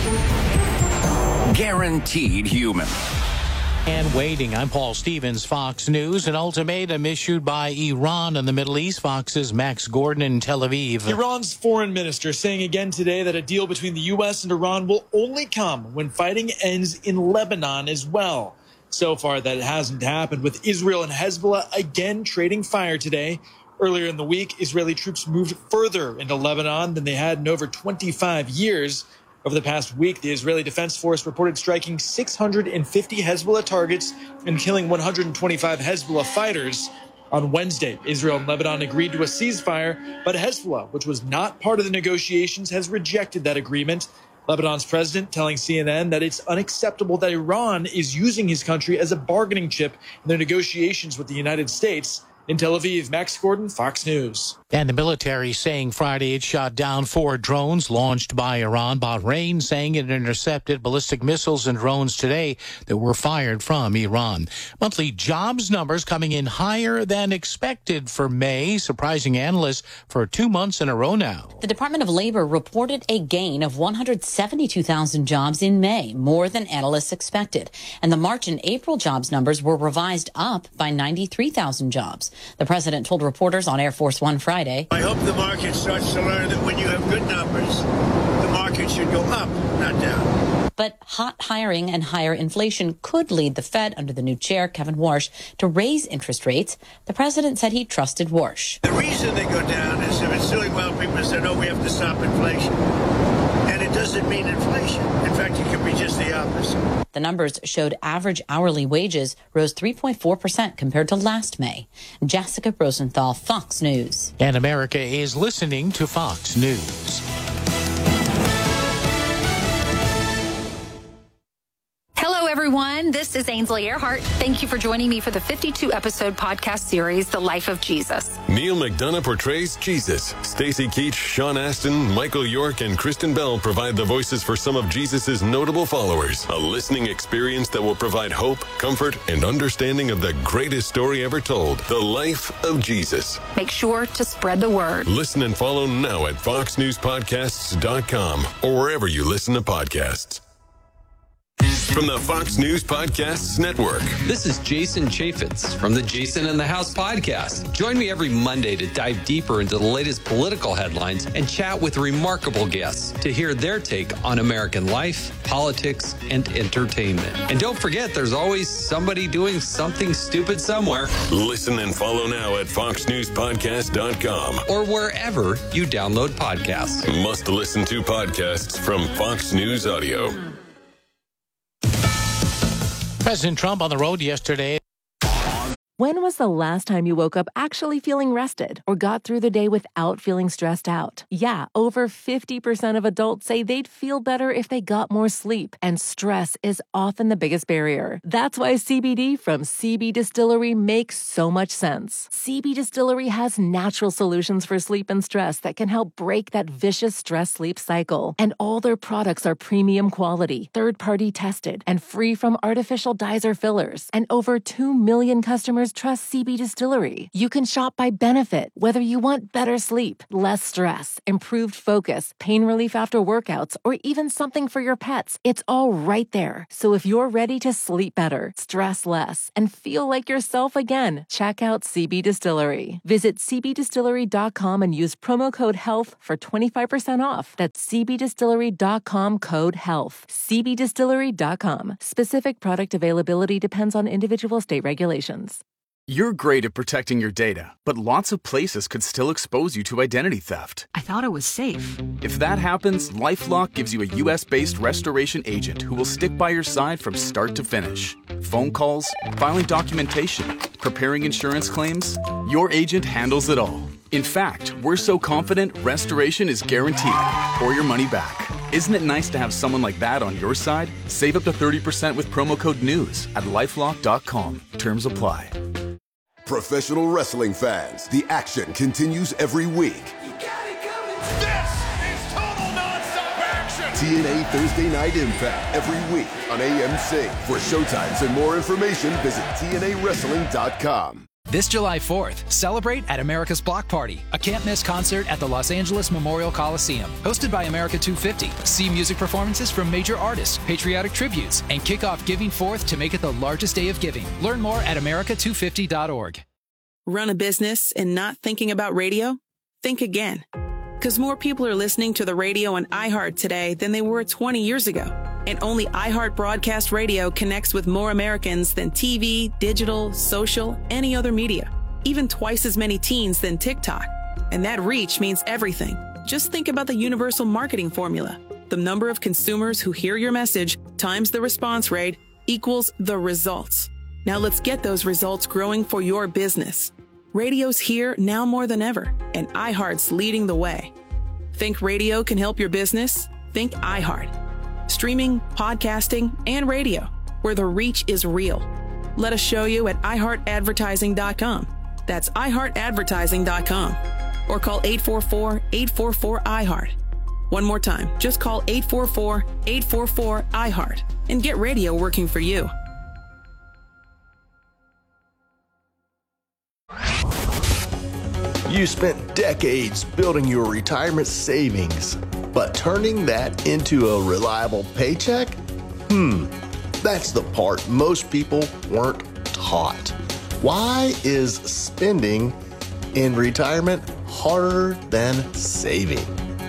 Guaranteed human. And waiting. I'm Paul Stevens, Fox News. An ultimatum issued by Iran in the Middle East. Fox's Max Gordon in Tel Aviv. Iran's foreign minister saying again today that a deal between the U S and Iran will only come when fighting ends in Lebanon as well. So far, that hasn't happened, with Israel and Hezbollah again trading fire today. Earlier in the week, Israeli troops moved further into Lebanon than they had in over twenty-five years. Over the past week, the Israeli Defense Force reported striking six hundred fifty Hezbollah targets and killing one hundred twenty-five Hezbollah fighters. On Wednesday, Israel and Lebanon agreed to a ceasefire, but Hezbollah, which was not part of the negotiations, has rejected that agreement. Lebanon's president telling C N N that it's unacceptable that Iran is using his country as a bargaining chip in their negotiations with the United States. In Tel Aviv, Max Gordon, Fox News. And the military saying Friday it shot down four drones launched by Iran. Bahrain saying it intercepted ballistic missiles and drones today that were fired from Iran. Monthly jobs numbers coming in higher than expected for May, surprising analysts for two months in a row now. The Department of Labor reported a gain of one hundred seventy-two thousand jobs in May, more than analysts expected. And the March and April jobs numbers were revised up by ninety-three thousand jobs. The president told reporters on Air Force One Friday, I hope the market starts to learn that when you have good numbers, the market should go up, not down. But hot hiring and higher inflation could lead the Fed under the new chair, Kevin Warsh, to raise interest rates. The president said he trusted Warsh. The reason they go down is if it's doing well, people say, no, we have to stop inflation. And it doesn't mean inflation. In fact, it could be just the opposite. The numbers showed average hourly wages rose three point four percent compared to last May. Jessica Rosenthal, Fox News. And America is listening to Fox News. Hello, everyone. This is Ainsley Earhart. Thank you for joining me for the fifty-two episode podcast series, The Life of Jesus. Neil McDonough portrays Jesus. Stacey Keach, Sean Astin, Michael York, and Kristen Bell provide the voices for some of Jesus's notable followers. A listening experience that will provide hope, comfort, and understanding of the greatest story ever told, The Life of Jesus. Make sure to spread the word. Listen and follow now at fox news podcasts dot com or wherever you listen to podcasts. From the Fox News Podcasts Network. This is Jason Chaffetz from the Jason in the House podcast. Join me every Monday to dive deeper into the latest political headlines and chat with remarkable guests to hear their take on American life, politics, and entertainment. And don't forget, there's always somebody doing something stupid somewhere. Listen and follow now at fox news podcast dot com or wherever you download podcasts. Must listen to podcasts from Fox News Audio. President Trump on the road yesterday. When was the last time you woke up actually feeling rested or got through the day without feeling stressed out? Yeah, over fifty percent of adults say they'd feel better if they got more sleep, and stress is often the biggest barrier. That's why C B D from C B Distillery makes so much sense. C B Distillery has natural solutions for sleep and stress that can help break that vicious stress-sleep cycle. And all their products are premium quality, third-party tested, and free from artificial dyes or fillers. And over two million customers customers trust C B Distillery. You can shop by benefit, whether you want better sleep, less stress, improved focus, pain relief after workouts, or even something for your pets. It's all right there. So if you're ready to sleep better, stress less, and feel like yourself again, check out C B Distillery. Visit c b distillery dot com and use promo code HEALTH for twenty-five percent off. That's c b distillery dot com code HEALTH. c b distillery dot com. Specific product availability depends on individual state regulations. You're great at protecting your data, but lots of places could still expose you to identity theft. I thought it was safe. If that happens, LifeLock gives you a U S-based restoration agent who will stick by your side from start to finish. Phone calls, filing documentation, preparing insurance claims, your agent handles it all. In fact, we're so confident restoration is guaranteed or your money back. Isn't it nice to have someone like that on your side? Save up to thirty percent with promo code NEWS at lifelock dot com. Terms apply. Professional wrestling fans, the action continues every week. This is total nonstop action! T N A Thursday Night Impact every week on A M C. For showtimes and more information, visit T N A wrestling dot com. This July fourth, celebrate at America's Block Party, a can't-miss concert at the Los Angeles Memorial Coliseum. Hosted by America two fifty, see music performances from major artists, patriotic tributes, and kick off Giving Fourth to make it the largest day of giving. Learn more at america two fifty dot org. Run a business and not thinking about radio? Think again. Because more people are listening to the radio on iHeart today than they were twenty years ago. And only iHeart Broadcast Radio connects with more Americans than T V, digital, social, any other media. Even twice as many teens than TikTok. And that reach means everything. Just think about the universal marketing formula. The number of consumers who hear your message times the response rate equals the results. Now let's get those results growing for your business. Radio's here now more than ever, and iHeart's leading the way. Think radio can help your business? Think iHeart. Streaming, podcasting, and radio, where the reach is real. Let us show you at i heart advertising dot com. That's i heart advertising dot com. Or call eight four four, eight four four, I heart. One more time, just call eight four four, eight four four, I heart and get radio working for you. You spent decades building your retirement savings, but turning that into a reliable paycheck? Hmm, that's the part most people weren't taught. Why is spending in retirement harder than saving?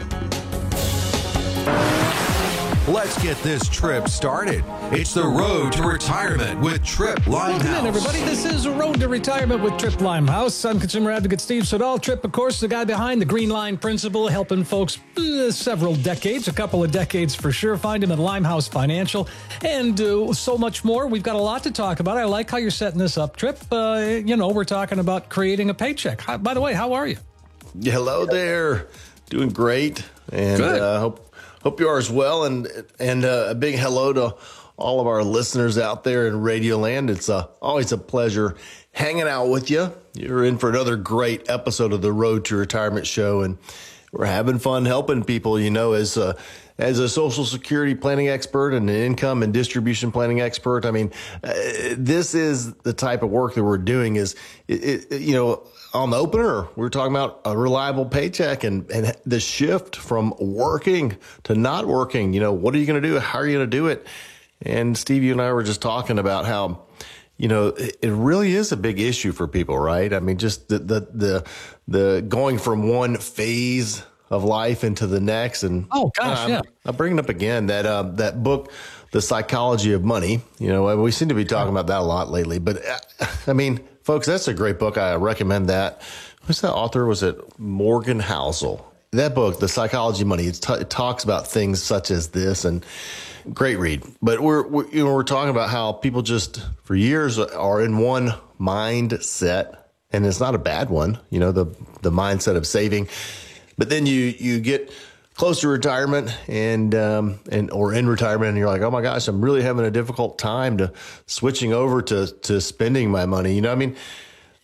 Let's get this trip started. It's the Road to Retirement with Trip Limehouse. Welcome in, everybody. This is Road to Retirement with Trip Limehouse. I'm consumer advocate Steve Siddall. Trip, of course, the guy behind the Green Line Principle, helping folks uh, several decades, a couple of decades for sure. Find him at Limehouse Financial and uh, so much more. We've got a lot to talk about. I like how you're setting this up, Trip. Uh, you know, we're talking about creating a paycheck. Hi, by the way, how are you? Hello there. Doing great. And I uh, hope Hope you are as well, and and uh, a big hello to all of our listeners out there in Radio Land. It's uh, always a pleasure hanging out with you. You're in for another great episode of the Road to Retirement show, and we're having fun helping people. You know, as a, as a Social Security planning expert and an income and distribution planning expert, I mean, uh, this is the type of work that we're doing. Is it, it, you know. On the opener, we were talking about a reliable paycheck and, and the shift from working to not working. You know, what are you going to do? How are you going to do it? And Steve, you and I were just talking about how, you know, it, it really is a big issue for people, right? I mean, just the, the, the, the going from one phase of life into the next. And oh gosh, um, yeah. I'm bringing up again that, uh, that book, The Psychology of Money. You know, we seem to be talking about that a lot lately, but uh, I mean, folks, that's a great book. I recommend that. Who's that author? Was it Morgan Housel? That book, The Psychology of Money, it, t- it talks about things such as this, and great read. But we're, we're you know we're talking about how people just for years are in one mindset, and it's not a bad one. You know, the the mindset of saving, but then you you get close to retirement and um and or in retirement, and you're like, oh my gosh, I'm really having a difficult time to switching over to to spending my money. You know, I mean,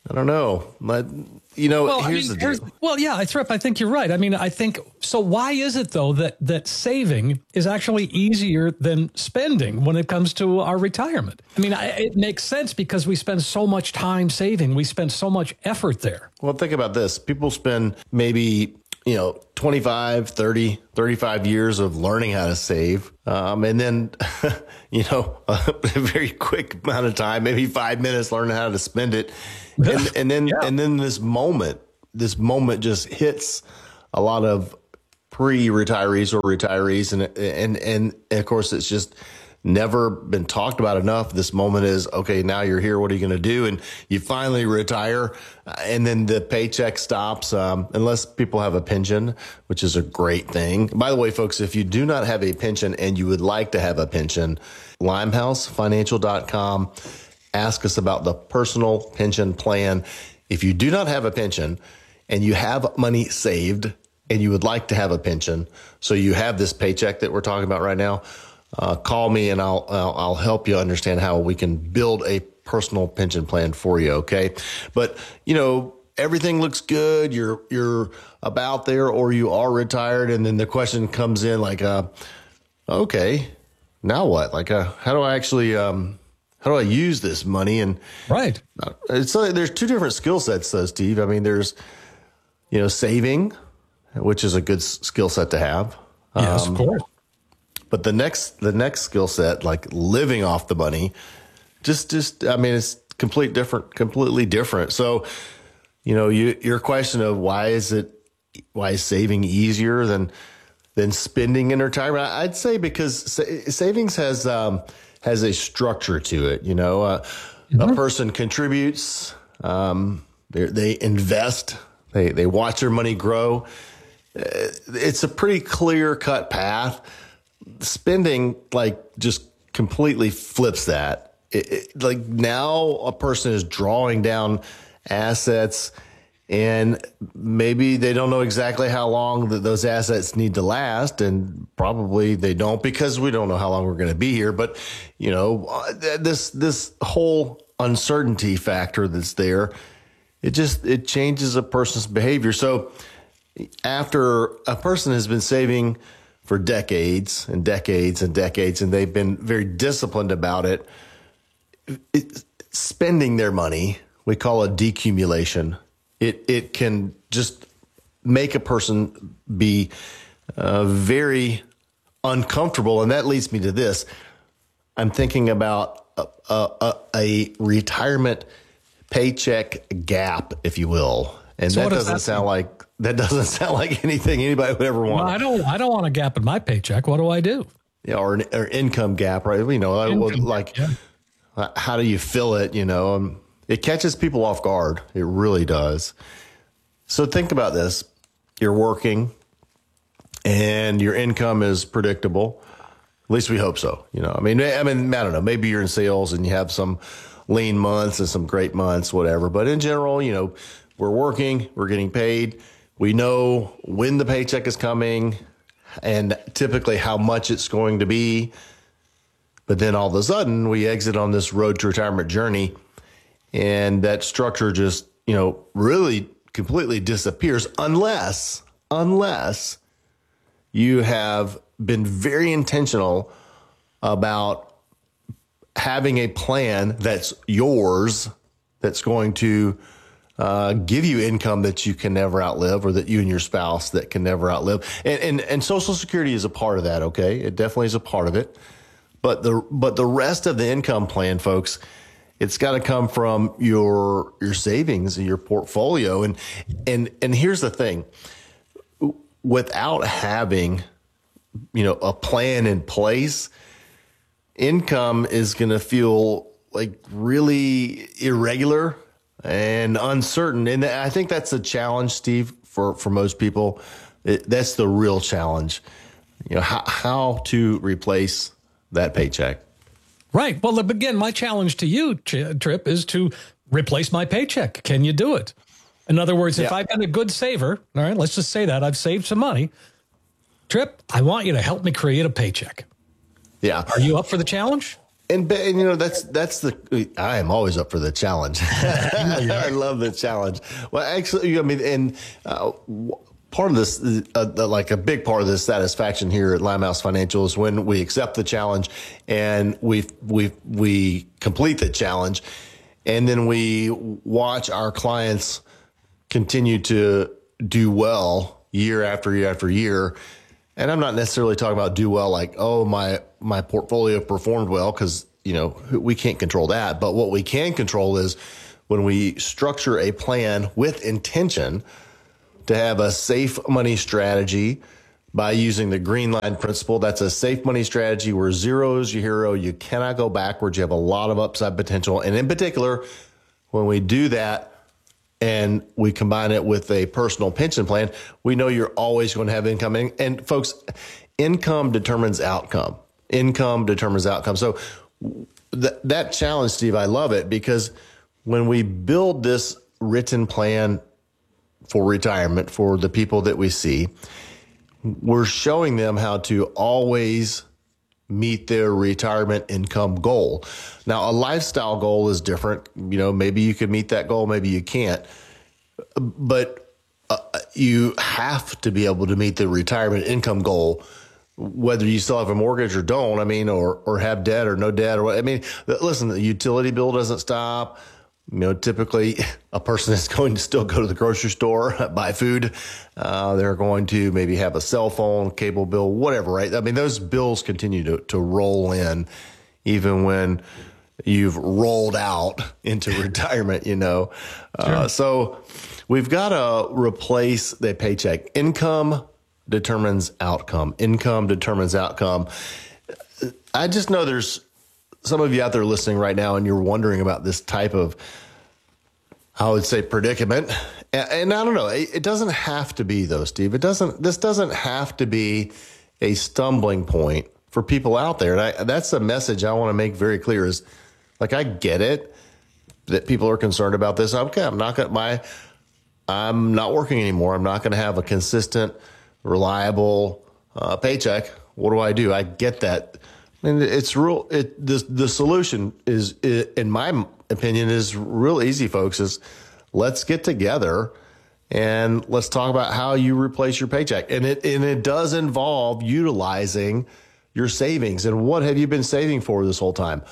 I don't know. But, you know, well, here's I mean, the here's, deal. well, yeah, I Trip, I think you're right. I mean, I think, so why is it, though, that, that saving is actually easier than spending when it comes to our retirement? I mean, I, it makes sense because we spend so much time saving. We spend so much effort there. Well, think about this. People spend maybe, you know, twenty-five, thirty, thirty-five years of learning how to save. Um, and then, you know, a very quick amount of time, maybe five minutes learning how to spend it. And, and then, yeah. and then this moment, this moment just hits a lot of pre-retirees or retirees. And, and, and of course, it's just never been talked about enough. This moment is, okay, now you're here. What are you going to do? And you finally retire, and then the paycheck stops, um, unless people have a pension, which is a great thing. By the way, folks, if you do not have a pension and you would like to have a pension, limehouse financial dot com. Ask us about the personal pension plan. If you do not have a pension and you have money saved and you would like to have a pension, so you have this paycheck that we're talking about right now, Uh, call me and I'll, I'll I'll help you understand how we can build a personal pension plan for you. Okay, but you know everything looks good. You're you're about there, or you are retired, and then the question comes in like, uh, okay, now what? Like, uh, how do I actually um, how do I use this money? And right, uh, it's like there's two different skill sets, though, Steve. I mean, there's you know saving, which is a good s- skill set to have. Yes, um, of course. But the next, the next skill set, like living off the money, just, just, I mean, it's complete different, completely different. So, you know, you, your question of why is it, why is saving easier than, than spending in retirement? I'd say because sa- savings has, um, has a structure to it. You know, uh, mm-hmm. a person contributes, um, they, they invest, they, they watch their money grow. Uh, it's a pretty clear cut path. Spending like just completely flips that. It, it, like now a person is drawing down assets and maybe they don't know exactly how long that those assets need to last, and probably they don't because we don't know how long we're going to be here. But you know, this this whole uncertainty factor that's there, it just it changes a person's behavior. So after a person has been saving for decades and decades and decades, and they've been very disciplined about it, it spending their money, we call it decumulation. It it can just make a person be uh, very uncomfortable, and that leads me to this. I'm thinking about a, a, a retirement paycheck gap, if you will, and so that doesn't that sound like that doesn't sound like anything anybody would ever want. Well, I don't. I don't want a gap in my paycheck. What do I do? Yeah, or an or income gap, right? You know, income like gap, yeah. How do you fill it? You know, um, it catches people off guard. It really does. So think about this: you're working, and your income is predictable. At least we hope so. You know, I mean, I mean, I don't know. Maybe you're in sales and you have some lean months and some great months, whatever. But in general, you know, we're working, we're getting paid. We know when the paycheck is coming and typically how much it's going to be. But then all of a sudden we exit on this road to retirement journey, and that structure just, you know, really completely disappears unless, unless you have been very intentional about having a plan that's yours, that's going to Uh, give you income that you can never outlive, or that you and your spouse that can never outlive. And, and, and Social Security is a part of that. Okay. It definitely is a part of it. But the, but the rest of the income plan, folks, it's got to come from your, your savings and your portfolio. And, and, and here's the thing, without having, you know, a plan in place, income is going to feel like really irregular and uncertain. And I think that's a challenge, Steve, for, for most people. It, that's the real challenge, you know, how, how to replace that paycheck. Right. Well, again, my challenge to you, Trip, is to replace my paycheck. Can you do it? In other words, if yeah. I've been a good saver, all right, let's just say that I've saved some money. Trip, I want you to help me create a paycheck. Yeah. Are you up for the challenge? And, and you know, that's that's the I am always up for the challenge. I love the challenge. Well, actually, I mean, and uh, part of this, uh, like a big part of this satisfaction here at Limehouse Financial is when we accept the challenge and we we we complete the challenge, and then we watch our clients continue to do well year after year after year. And I'm not necessarily talking about do well like, oh, my my portfolio performed well, because, you know, we can't control that. But what we can control is when we structure a plan with intention to have a safe money strategy by using the green line principle. That's a safe money strategy where zero is your hero. You cannot go backwards. You have a lot of upside potential. And in particular, when we do that, and we combine it with a personal pension plan, we know you're always going to have income. And, and folks, income determines outcome. Income determines outcome. So th- that challenge, Steve, I love it, because when we build this written plan for retirement for the people that we see, we're showing them how to always meet their retirement income goal. Now, a lifestyle goal is different. You know, maybe you can meet that goal, maybe you can't. But uh, you have to be able to meet the retirement income goal, whether you still have a mortgage or don't. I mean, or or have debt or no debt or what. I mean, listen, the utility bill doesn't stop. You know, typically a person is going to still go to the grocery store, buy food. Uh, they're going to maybe have a cell phone, cable bill, whatever, right? I mean, those bills continue to, to roll in even when you've rolled out into retirement, you know. Uh, so we've got to replace the paycheck. Income determines outcome. Income determines outcome. I just know there's some of you out there listening right now, and you're wondering about this type of, I would say, predicament. And, and I don't know, it, it doesn't have to be though, Steve. It doesn't, this doesn't have to be a stumbling point for people out there. And I, that's the message I want to make very clear is, like, I get it that people are concerned about this. Okay, I'm not going to, my, I'm not working anymore. I'm not going to have a consistent, reliable uh, paycheck. What do I do? I get that. And it's real. It the the solution is, in my opinion, is real easy, folks. Is let's get together and let's talk about how you replace your paycheck. And it and it does involve utilizing your savings. And what have you been saving for this whole time?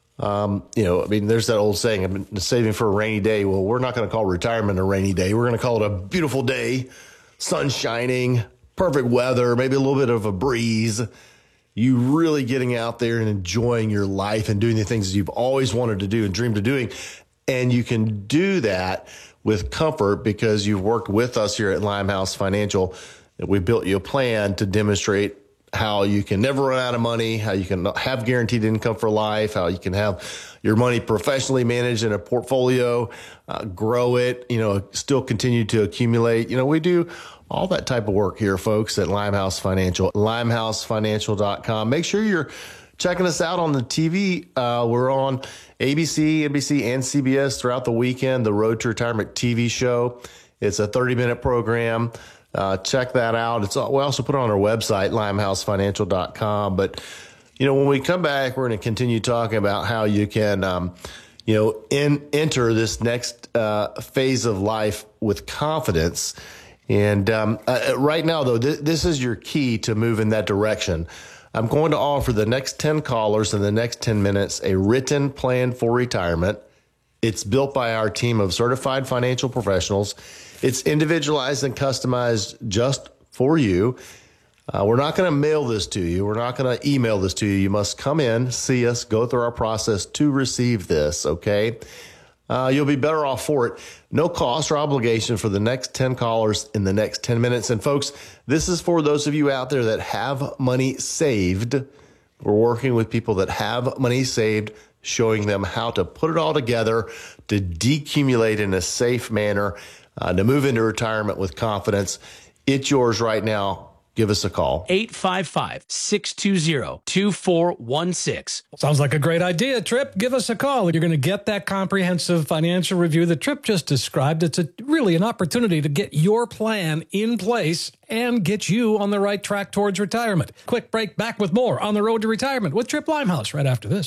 Um, you know, I mean, there's that old saying, I've been saving for a rainy day. Well, we're not going to call retirement a rainy day. We're going to call it a beautiful day, sun shining, perfect weather, maybe a little bit of a breeze. You really getting out there and enjoying your life and doing the things you've always wanted to do and dreamed of doing. And you can do that with comfort because you've worked with us here at Limehouse Financial. We built you a plan to demonstrate how you can never run out of money, how you can have guaranteed income for life, how you can have your money professionally managed in a portfolio, uh, grow it, you know, still continue to accumulate. You know, we do all that type of work here, folks, at Limehouse Financial, limehouse financial dot com. Make sure you're checking us out on the T V. Uh, we're on A B C, N B C, and C B S throughout the weekend, the Road to Retirement T V show. It's a thirty-minute program. Uh, check that out. It's we also put it on our website, limehouse financial dot com. But, you know, when we come back, we're going to continue talking about how you can, um, you know, in, enter this next uh, phase of life with confidence. And um, uh, right now, though, th- this is your key to move in that direction. I'm going to offer the next ten callers in the next ten minutes a written plan for retirement. It's built by our team of certified financial professionals. It's individualized and customized just for you. Uh, we're not going to mail this to you. We're not going to email this to you. You must come in, see us, go through our process to receive this, okay? Uh, you'll be better off for it. No cost or obligation for the next ten callers in the next ten minutes. And folks, this is for those of you out there that have money saved. We're working with people that have money saved, showing them how to put it all together to decumulate in a safe manner, uh, to move into retirement with confidence. It's yours right now. Give us a call. eight five five, six two zero, two four one six. Sounds like a great idea, Tripp. Give us a call. You're going to get that comprehensive financial review that Tripp just described. It's a, really an opportunity to get your plan in place and get you on the right track towards retirement. Quick break, back with more on the road to retirement with Tripp Limehouse right after this.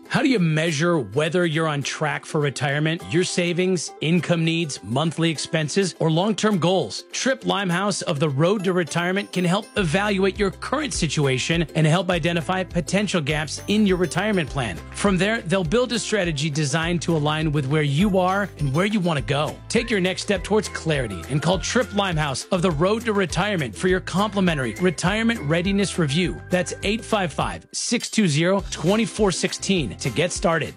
How do you measure whether you're on track for retirement, your savings, income needs, monthly expenses, or long-term goals? Tripp Limehouse of the Road to Retirement can help evaluate your current situation and help identify potential gaps in your retirement plan. From there, they'll build a strategy designed to align with where you are and where you want to go. Take your next step towards clarity and call Tripp Limehouse of the Road to Retirement for your complimentary retirement readiness review. That's eight five five, six two zero, two four one six to get started.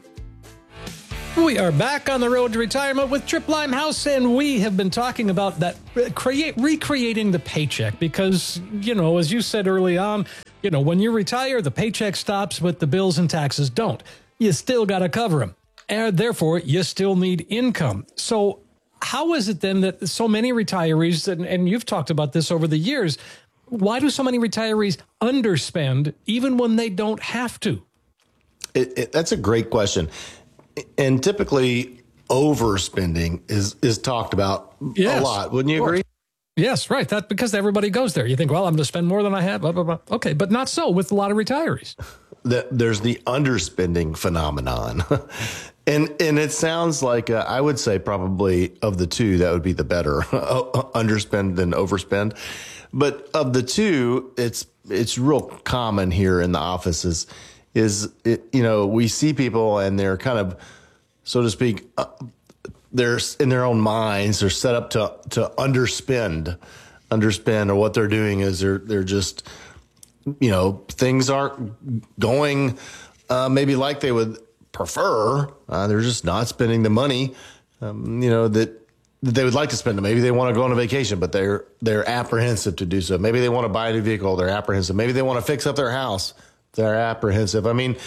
We are back on the road to retirement with Tripp Limehouse, and we have been talking about that create recreating the paycheck because, you know, as you said early on, you know, when you retire, the paycheck stops, but the bills and taxes don't. You still got to cover them, and therefore you still need income. So how is it then that so many retirees, and, and you've talked about this over the years, why do so many retirees underspend even when they don't have to? It, it, that's a great question. And typically overspending is, is talked about yes, a lot. Wouldn't you agree? Yes, right. That because everybody goes there. You think, well, I'm going to spend more than I have. Blah, blah, blah. Okay, but not so with a lot of retirees. The, there's the underspending phenomenon. and and it sounds like, uh, I would say probably of the two, that would be the better. Underspend than overspend. But of the two, it's it's real common here in the offices. Is, it, you know, we see people and they're kind of, so to speak, uh, they're in their own minds, they're set up to to underspend, underspend, or what they're doing is they're they're just, you know, things aren't going uh, maybe like they would prefer. Uh, they're just not spending the money, um, you know, that, that they would like to spend. Maybe they want to go on a vacation, but they're they're apprehensive to do so. Maybe they want to buy a new vehicle, they're apprehensive. Maybe they want to fix up their house. They're apprehensive. I mean,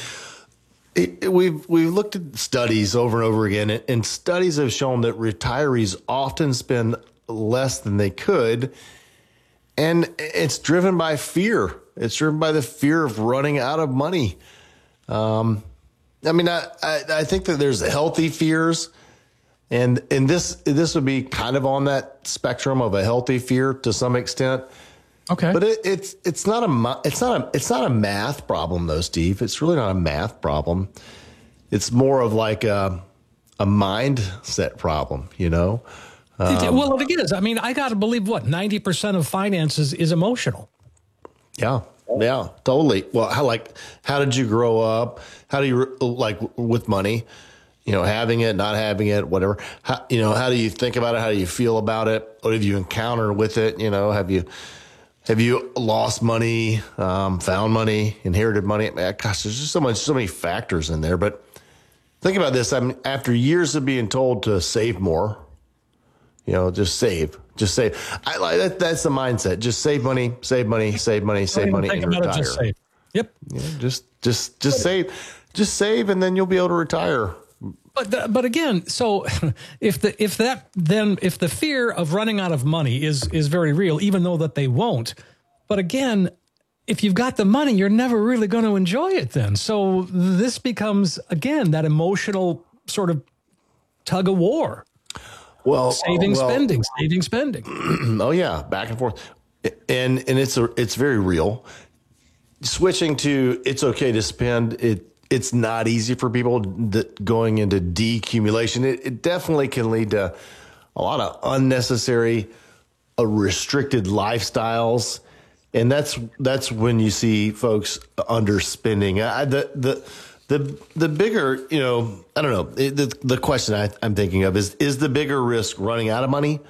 it, it, we've we've looked at studies over and over again, and studies have shown that retirees often spend less than they could, and it's driven by fear. It's driven by the fear of running out of money. Um, I mean, I, I, I think that there's healthy fears, and and this this would be kind of on that spectrum of a healthy fear to some extent. Okay, but it, it's it's not a it's not a it's not a math problem though, Steve. It's really not a math problem. It's more of like a a mindset problem, you know. Um, well, it is. I mean, I got to believe what ninety percent of finances is emotional. Yeah, yeah, totally. Well, how like how did you grow up? How do you like with money? You know, having it, not having it, whatever. How, you know, how do you think about it? How do you feel about it? What have you encountered with it? You know, have you Have you lost money, um, found money, inherited money? Man, gosh, there's just so much, so many factors in there. But think about this. I mean, after years of being told to save more, you know, just save, just save. I like that. That's the mindset. Just save money, save money, save money, save money, and retire. Just save. Yep. You know, just, just, just save, just save, and then you'll be able to retire. But but again, so if the if that then if the fear of running out of money is is very real, even though that they won't. But again, if you've got the money, you're never really going to enjoy it then. So this becomes again that emotional sort of tug of war. Well, saving, well, spending, saving, spending. Oh yeah, back and forth, and and it's a, it's very real. Switching to it's okay to spend it. It's not easy for people that going into decumulation. It, it definitely can lead to a lot of unnecessary, uh, restricted lifestyles, and that's that's when you see folks underspending. I, the the the the bigger, you know, I don't know. It, the the question I, I'm thinking of is is the bigger risk running out of money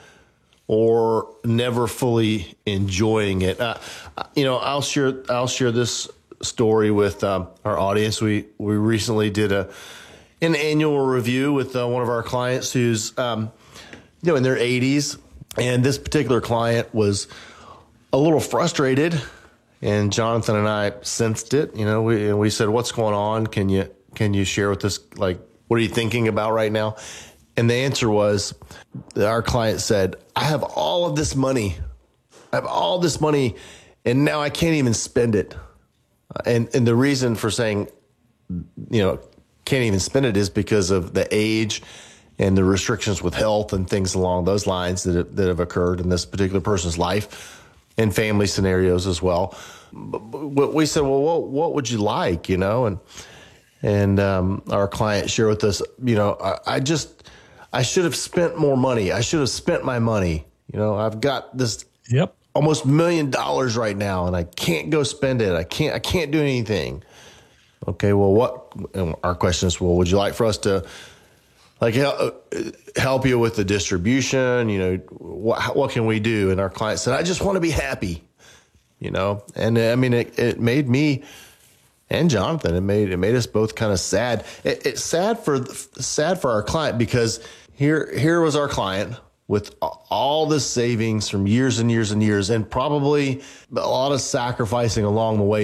or never fully enjoying it? Uh, you know, I'll share I'll share this story with um, our audience. We we recently did a an annual review with uh, one of our clients who's um, you know in their eighties, and this particular client was a little frustrated, and Jonathan and I sensed it. You know, we we said, "What's going on? Can you can you share with us? Like, what are you thinking about right now?" And the answer was, our client said, "I have all of this money, I have all this money, and now I can't even spend it." And and the reason for saying, you know, can't even spend it is because of the age and the restrictions with health and things along those lines that have, that have occurred in this particular person's life and family scenarios as well. But we said, well, what, what would you like, you know? And And um, our client shared with us, you know, I, I just, I should have spent more money. I should have spent my money. You know, I've got this yep. almost million dollars right now, and I can't go spend it. I can't, I can't do anything. Okay, well, what, and our question is, well, would you like for us to, like, help you with the distribution? You know, what, what can we do? And our client said, I just want to be happy, you know? And I mean, it, it made me and Jonathan, it made, it made us both kind of sad. It, it's sad for, sad for our client, because here, here was our client with all this savings from years and years and years, and probably a lot of sacrificing along the way